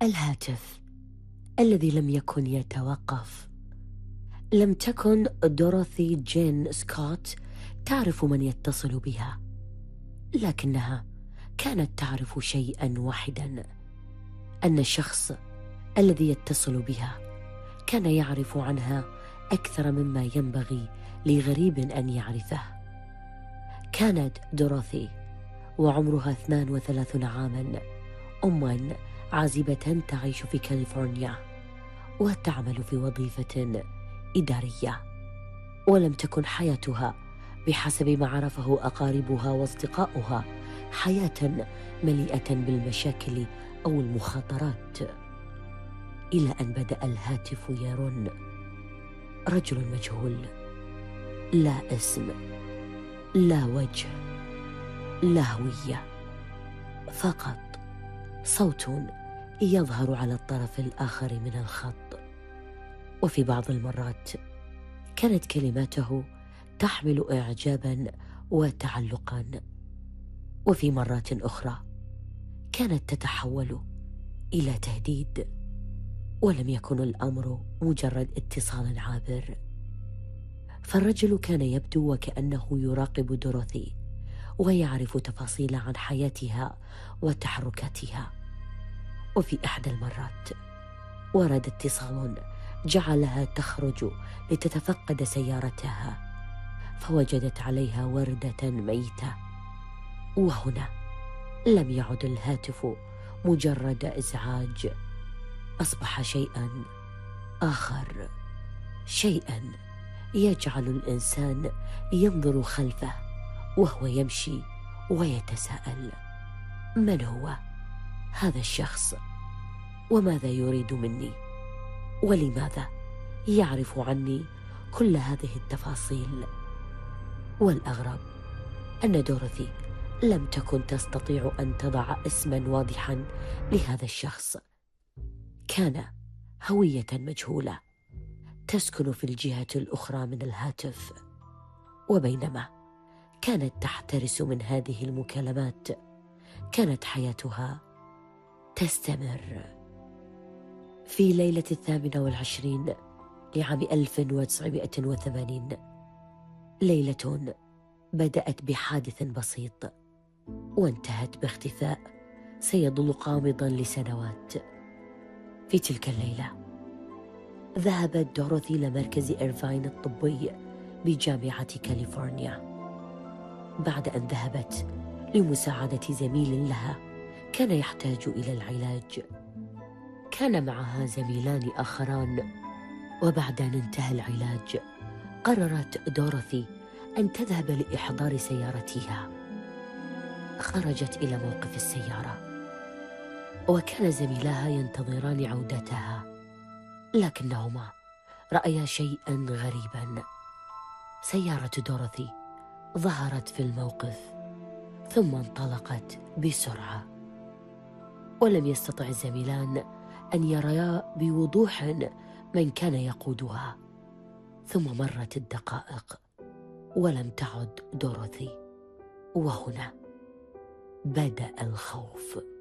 الهاتف الذي لم يكن يتوقف. لم تكن دوروثي جين سكوت تعرف من يتصل بها، لكنها كانت تعرف شيئا واحدا: أن الشخص الذي يتصل بها كان يعرف عنها أكثر مما ينبغي لغريب أن يعرفه. كانت دوروثي وعمرها 32 عاما أما عازبة تعيش في كاليفورنيا وتعمل في وظيفة إدارية، ولم تكن حياتها بحسب ما عرفه أقاربها وأصدقاؤها حياة مليئة بالمشاكل أو المخاطرات، إلى أن بدأ الهاتف يرن. رجل مجهول، لا اسم، لا وجه، لا هوية، فقط صوت يظهر على الطرف الآخر من الخط. وفي بعض المرات كانت كلماته تحمل إعجابا وتعلقا، وفي مرات أخرى كانت تتحول إلى تهديد. ولم يكن الأمر مجرد اتصال عابر، فالرجل كان يبدو وكأنه يراقب دوروثي ويعرف تفاصيل عن حياتها وتحركاتها. وفي إحدى المرات ورد اتصال جعلها تخرج لتتفقد سيارتها، فوجدت عليها وردة ميتة. وهنا لم يعد الهاتف مجرد إزعاج، أصبح شيئا آخر، شيئا يجعل الإنسان ينظر خلفه وهو يمشي ويتساءل: من هو هذا الشخص؟ وماذا يريد مني؟ ولماذا يعرف عني كل هذه التفاصيل؟ والأغرب أن دوروثي لم تكن تستطيع أن تضع اسما واضحا لهذا الشخص. كان هوية مجهولة تسكن في الجهة الأخرى من الهاتف. وبينما كانت تحترس من هذه المكالمات، كانت حياتها تستمر. في ليلة 28 لعام 1980، ليلة بدأت بحادث بسيط وانتهت باختفاء سيظل غامضا لسنوات. في تلك الليلة ذهبت دوروثي لمركز إيرفاين الطبي بجامعة كاليفورنيا بعد أن ذهبت لمساعدة زميل لها كان يحتاج إلى العلاج. كان معها زميلان آخران، وبعد أن انتهى العلاج قررت دوروثي أن تذهب لإحضار سيارتها. خرجت إلى موقف السيارة، وكان زميلاها ينتظران عودتها، لكنهما رأيا شيئا غريبا. سيارة دوروثي ظهرت في الموقف ثم انطلقت بسرعة، ولم يستطع الزميلان أن يريا بوضوح من كان يقودها. ثم مرت الدقائق ولم تعد دوروثي، وهنا بدأ الخوف.